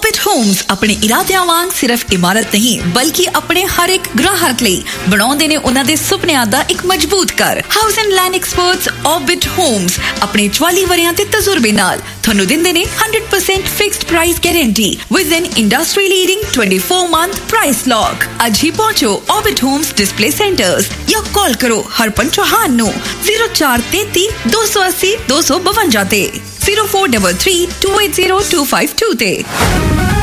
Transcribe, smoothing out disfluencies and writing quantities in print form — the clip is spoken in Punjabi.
ऑर्बिट होम्स अपने इरादियां वांग सिर्फ इमारत नहीं बल्कि अपने हर एक ग्राहक ਲਈ ਬਣਾਉਂਦੇ ਨੇ ਉਹਨਾਂ ਦੇ ਸੁਪਨਿਆਂ ਦਾ ਇੱਕ ਮਜ਼ਬੂਤ ਘਰ। House and land experts orbit Holmes ਆਪਣੇ 44 ਵਰਿਆਂ ਦੇ ਤਜਰਬੇ ਨਾਲ ਤੁਹਾਨੂੰ ਦਿੰਦੇ ਨੇ 100% fixed price guarantee with N industry leading 24 month price lock. ਅੱਜ ਹੀ ਪਹੁੰਚੋ ऑर्बिट होम्स डिस्प्ले सेंटर्स या कॉल करो हरपन चौहान नो 0433 280 252 ते 0433 280 252 ते।